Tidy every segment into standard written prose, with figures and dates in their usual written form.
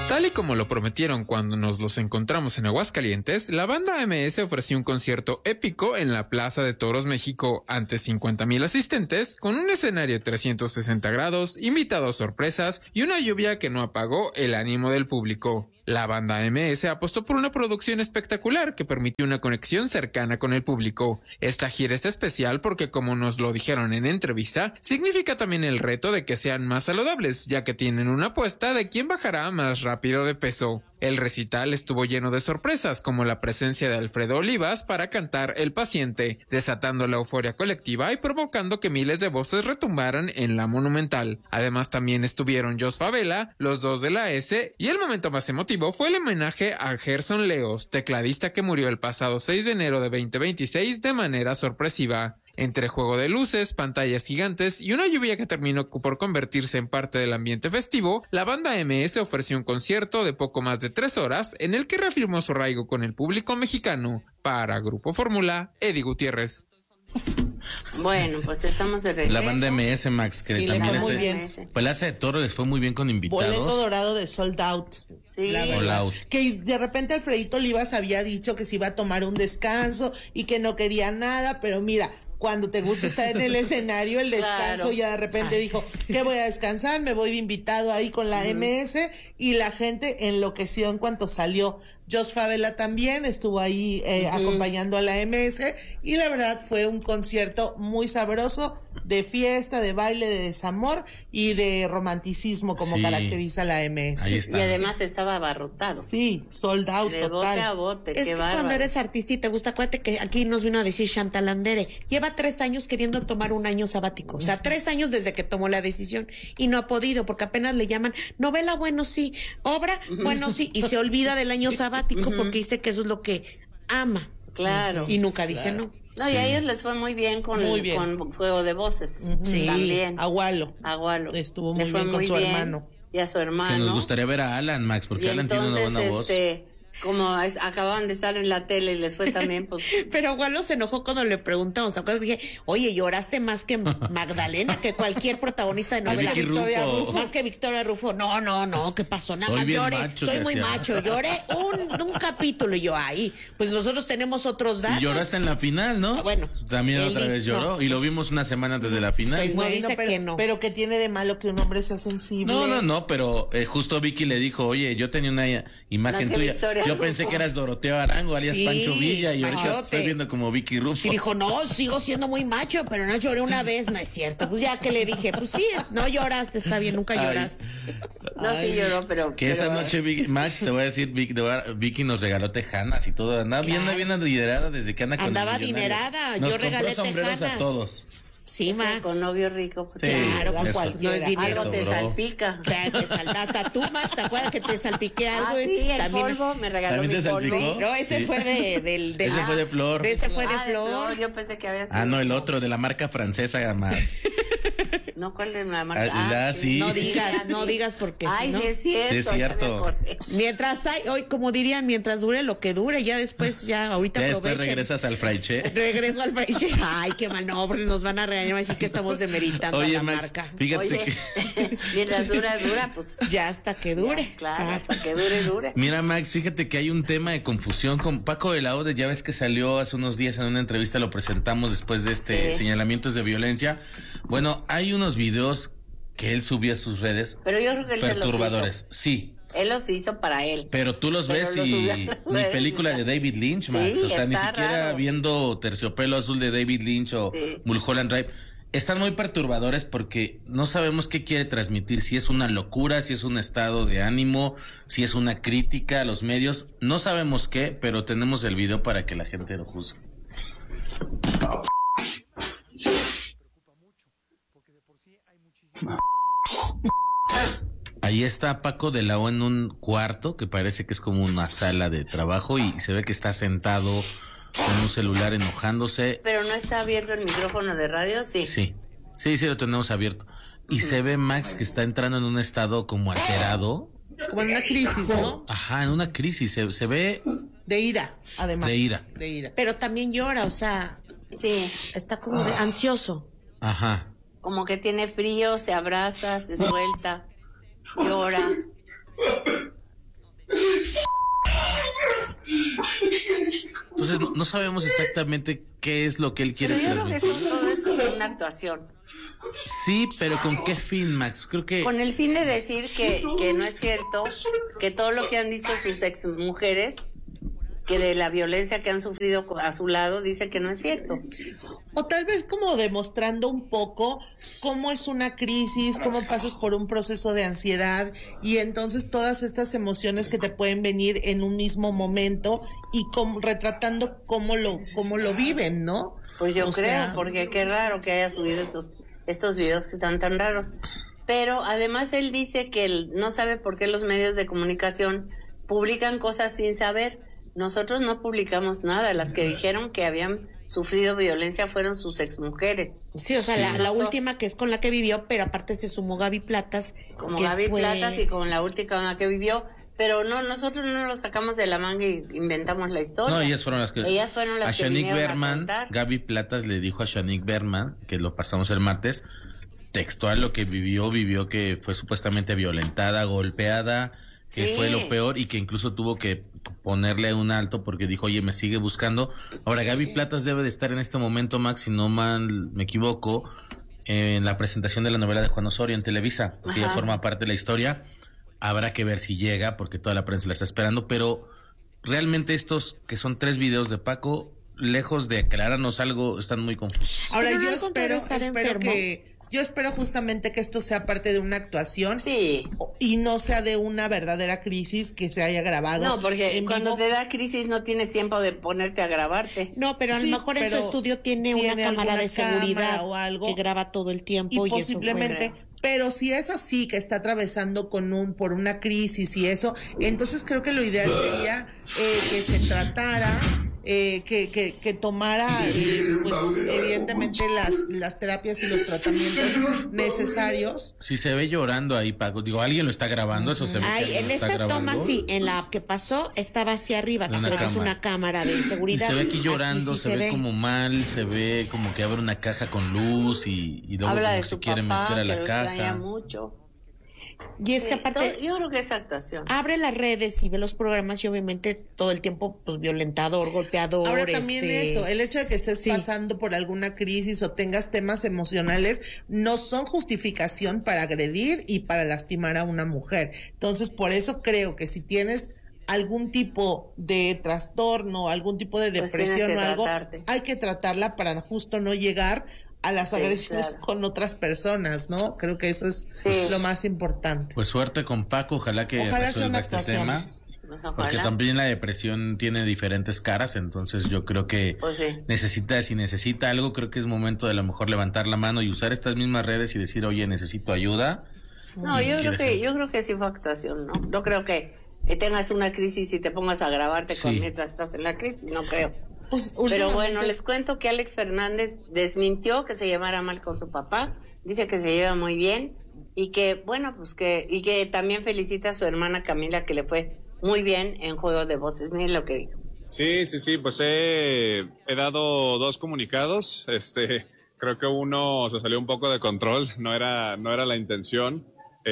Tal y como lo prometieron cuando nos los encontramos en Aguascalientes, la banda MS ofreció un concierto épico en la Plaza de Toros México ante 50,000 asistentes, con un escenario de 360 grados, invitados sorpresas y una lluvia que no apagó el ánimo del público. La banda MS apostó por una producción espectacular que permitió una conexión cercana con el público. Esta gira está especial porque, como nos lo dijeron en entrevista, significa también el reto de que sean más saludables, ya que tienen una apuesta de quién bajará más rápido de peso. El recital estuvo lleno de sorpresas, como la presencia de Alfredo Olivas para cantar El Paciente, desatando la euforia colectiva y provocando que miles de voces retumbaran en la Monumental. Además, también estuvieron Jos Favela, los dos de la S, y el momento más emotivo fue el homenaje a Gerson Leos, tecladista que murió el pasado 6 de enero de 2026 de manera sorpresiva. Entre juego de luces, pantallas gigantes y una lluvia que terminó por convertirse en parte del ambiente festivo, la banda MS ofreció un concierto de poco más de 3 horas en el que reafirmó su arraigo con el público mexicano. Para Grupo Fórmula, Eddie Gutiérrez. Bueno, pues estamos de regreso. La banda MS, Max, que Sí, también le fue muy es de Plaza de Toros, les fue muy bien con invitados. Boleto dorado de Sold Out. Sí. Sold Out. Que de repente Alfredito Olivas había dicho que se iba a tomar un descanso y que no quería nada, pero mira, cuando te gusta estar en el escenario, el descanso, Claro. ya de repente dijo que voy a descansar, me voy de invitado ahí con la MS, y la gente enloqueció en cuanto salió. Jos Favela también estuvo ahí acompañando a la MS, y la verdad fue un concierto muy sabroso, de fiesta, de baile, de desamor y de romanticismo, como Sí. caracteriza la MS. Ahí está. Y además estaba abarrotado. Sí, sold out De bote total. a bote, Es qué que bárbaro. cuando eres artista y te gusta, acuérdate que aquí nos vino a decir Chantal Andere, lleva 3 años queriendo tomar un año sabático, o sea, 3 años desde que tomó la decisión y no ha podido porque apenas le llaman novela, bueno sí, obra, bueno sí, y se olvida del año sabático porque dice que eso es lo que ama. Claro. Y nunca dice no. No, y a ellos les fue muy bien con Juego de Voces. Sí. También. Agualo. Agualo. Estuvo Le muy fue bien con su hermano. Y a su hermano. Que nos gustaría ver a Alan, Max, porque Y Alan entonces, tiene una buena voz. como acababan de estar en la tele y les fue también, pues. Pero Walo se enojó cuando le preguntamos, ¿te acuerdas? Dije, oye, lloraste más que Magdalena, que cualquier protagonista de novela. Vicky Rufo. Más que Victoria Rufo. No, ¿qué pasó? Nada Soy más bien lloré, macho, soy que muy hacía. macho, lloré un capítulo y yo ahí. Pues nosotros tenemos otros datos. Y lloraste en la final, ¿no? Ah, bueno, También él otra vez dice, lloró. no. Y lo vimos una semana antes de la final. Pues no, dice pero, que no. pero ¿qué tiene de malo que un hombre sea sensible? No, pero justo Vicky le dijo, oye, yo tenía una imagen Más que tuya. Victoria Yo Rufo. pensé que eras Doroteo Arango, alias Sí, Pancho Villa, y ahorita te machote. estoy viendo como Vicky Rufo. Y dijo, no, sigo siendo muy macho, pero no lloré una vez, no es cierto. Pues ya que le dije, pues sí, no lloraste, está bien, nunca Ay. lloraste. No, sí lloró, pero. Que esa noche, Max, te voy a decir, Vicky nos regaló tejanas y todo. Andaba Claro. bien adinerada desde que anda con Andaba los millonarios. adinerada, Nos yo regalé compró sombreros tejanas. a todos. Sí, Es que Max. con novio rico. Pues, Sí, Claro, pues eso. no es dinero. Algo te Eso, bro. salpica. O sea, hasta tú, Max, ¿te acuerdas que te salpiqué algo? Ah, sí, el También- polvo, me regaló ¿También mi te polvo. salpicó? No, ese Sí. fue de Ese fue de Flor. Ese fue de Ah, Flor. Yo pensé que había sido. Ah, no, el otro, de la marca francesa, más. No, ¿cuál es la marca? Ah, sí. No digas, Ah, no sí. digas porque Ay, si no. sí es cierto. Sí es ya me cierto. acordé. Mientras hay, hoy como dirían, mientras dure lo que dure, ya después, ya ahorita Ya después aprovechen. regresas al fraiche. Regreso al fraiche. Ay, qué mal, no, porque nos van a regañar, van a decir que estamos demeritando a Oye, la Max, marca. fíjate Oye, que... mientras dura, pues. Ya hasta que dure. Ya, claro, Ah. hasta que dure. Mira, Max, fíjate que hay un tema de confusión con Paco de la Ode. Ya ves que salió hace unos días en una entrevista, lo presentamos después de Sí. señalamientos de violencia. Bueno, hay unos videos que él subió a sus redes Pero yo creo que él se los perturbadores. hizo. Sí, Él los hizo para él. pero tú los Pero ves los y subió a las ni redes, película ya. de David Lynch, Max. Sí, O sea, ni está siquiera raro. viendo Terciopelo Azul de David Lynch o Sí. Mulholland Drive. Están muy perturbadores porque no sabemos qué quiere transmitir, si es una locura, si es un estado de ánimo, si es una crítica a los medios. No sabemos qué, pero tenemos el video para que la gente lo juzgue. Ahí está Paco de la O en un cuarto que parece que es como una sala de trabajo y se ve que está sentado con un celular enojándose. Pero no está abierto el micrófono de radio, sí. Sí, lo tenemos abierto. Y se ve Max que está entrando en un estado como alterado. Como en una crisis, ¿no? Ajá, en una crisis. Se ve De ira, además. de ira. De ira. Pero también llora, o sea, Sí. está como ansioso. Ajá. Como que tiene frío, se abraza, se suelta, llora. no sabemos exactamente qué es lo que él quiere Pero yo creo que transmitir. todo esto es una actuación. Sí, pero ¿con qué fin, Max? Creo que Con el fin de decir que no es cierto, que todo lo que han dicho sus ex mujeres, que de la violencia que han sufrido a su lado, dice que no es cierto. O tal vez como demostrando un poco cómo es una crisis, cómo pasas por un proceso de ansiedad y entonces todas estas emociones que te pueden venir en un mismo momento y retratando cómo lo viven, ¿no? Pues yo O creo, sea, porque qué raro que haya subido estos videos que están tan raros. Pero además él dice que él no sabe por qué los medios de comunicación publican cosas sin saber. Nosotros no publicamos nada. Las que dijeron que habían sufrido violencia fueron sus exmujeres. Sí, o sea, la última que es con la que vivió, pero aparte se sumó Gaby Platas. Como que Gaby fue- Platas y como la última con la que vivió. Pero no, nosotros no lo sacamos de la manga y inventamos la historia. no, ellas fueron las que a que Shanique vinieron a Berman, contar. Gaby Platas le dijo a Shanique Berman, que lo pasamos el martes, textual lo que vivió que fue supuestamente violentada, golpeada, que Sí. fue lo peor y que incluso tuvo que ponerle un alto porque dijo, oye, me sigue buscando. Ahora, Gaby Platas debe de estar en este momento, Max, si no mal me equivoco, en la presentación de la novela de Juan Osorio en Televisa, que ya Ajá. forma parte de la historia. Habrá que ver si llega, porque toda la prensa la está esperando, pero realmente estos, que son 3 videos de Paco, lejos de aclararnos algo, están muy confusos. Ahora Pero no yo al contrario, estar enfermo. yo espero justamente que esto sea parte de una actuación Sí. y no sea de una verdadera crisis que se haya grabado. No, porque en cuando vivo. te da crisis no tienes tiempo de ponerte a grabarte. No, pero a lo Sí, mejor en su pero estudio tiene una cámara alguna de seguridad cámara o algo. que graba todo el tiempo Y y, posiblemente, eso pero si es así, que está atravesando por una crisis y eso, entonces creo que lo ideal sería que se tratara, que tomara, pues evidentemente las terapias y los tratamientos necesarios. Si se ve llorando ahí, Paco, digo, alguien lo está grabando, eso se ve. que Ay, alguien en lo está esta toma grabando. sí, en la que pasó estaba hacia arriba, que En se una ve que es cámara. una cámara de Y seguridad. se ve aquí llorando, sí se ve como mal, se ve como que abre una caja con luz y luego Habla como de que su se quiere papá, meter a que la lo extraña caja. mucho. Y es que aparte Yo creo que es actuación. abre las redes y ve los programas y obviamente todo el tiempo pues violentador, golpeador. Ahora también eso, el hecho de que estés Sí. pasando por alguna crisis o tengas temas emocionales no son justificación para agredir y para lastimar a una mujer. Entonces, por eso creo que si tienes algún tipo de trastorno, algún tipo de Pues depresión tienes o que algo, tratarte. hay que tratarla para justo no llegar a las Sí, agresiones claro. con otras personas, ¿no? Creo que eso es Sí. lo más importante. Pues suerte con Paco, ojalá que Ojalá sea resuelva una este actuación. tema. Pues Porque ojalá. también la depresión tiene diferentes caras, entonces yo creo que Pues sí. si necesita algo, creo que es momento de a lo mejor levantar la mano y usar estas mismas redes y decir, oye, necesito ayuda. No, Y quiere gente. yo creo que sí fue actuación, ¿no? No creo que tengas una crisis y te pongas a grabarte Sí. mientras estás en la crisis, no creo. Pues, Pero bueno, últimamente- les cuento que Alex Fernández desmintió que se llevara mal con su papá, dice que se lleva muy bien y que, bueno, pues y que también felicita a su hermana Camila, que le fue muy bien en Juego de Voces. Miren lo que dijo. Sí, pues he dado 2 comunicados. Creo que uno se salió un poco de control, no era la intención.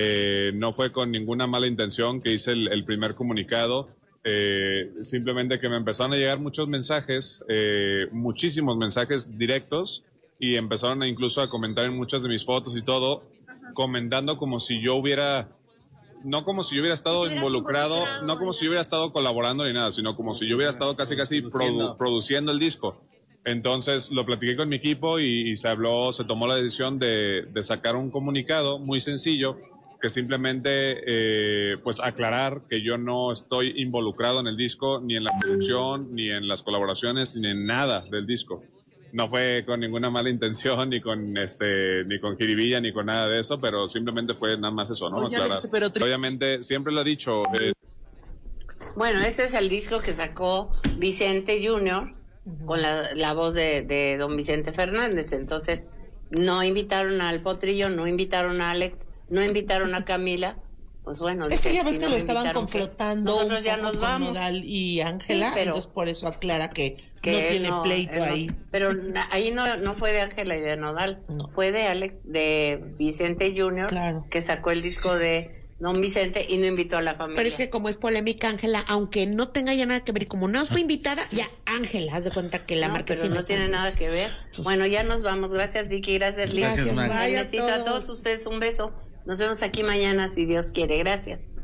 No fue con ninguna mala intención que hice el primer comunicado. Simplemente que me empezaron a llegar muchos mensajes, muchísimos mensajes directos, y empezaron incluso a comentar en muchas de mis fotos y todo, comentando como si yo hubiera, no como si yo hubiera estado involucrado, no como si yo hubiera estado colaborando ni nada, sino como si yo hubiera estado casi produciendo el disco. Entonces lo platiqué con mi equipo y se tomó la decisión de sacar un comunicado muy sencillo, que simplemente pues aclarar que yo no estoy involucrado en el disco, ni en la producción, ni en las colaboraciones, ni en nada del disco. No fue con ninguna mala intención, ni con jiribilla, ni con nada de eso, pero simplemente fue nada más eso, ¿no? Oye, Aclarar. Alex, pero Obviamente, siempre lo he dicho, Bueno, este es el disco que sacó Vicente Junior con la voz de don Vicente Fernández. Entonces, no invitaron al Potrillo, no invitaron a Alex, no invitaron a Camila. Pues bueno, Es que dice, ya ves si que no lo me estaban invitaron, ¿qué? confrontando Nosotros un ya poco nos con vamos. Nodal y Ángela, Sí, pero- entonces por eso aclara que no Que tiene pleito él no- ahí. pero ahí no fue de Ángela y de Nodal, No. fue de Alex, de Vicente Junior, Claro. que sacó el disco de don Vicente y no invitó a la familia. Pero es que como es polémica, Ángela, aunque no tenga ya nada que ver, como no fue invitada, ya Ángela, haz de cuenta que la marquesina. Pero no tiene nada que ver. Bueno, ya nos vamos. Gracias, Vicky. Gracias, Liz. Gracias, Max. Bye a Necesito a todos ustedes un beso. Nos vemos aquí mañana, si Dios quiere. Gracias.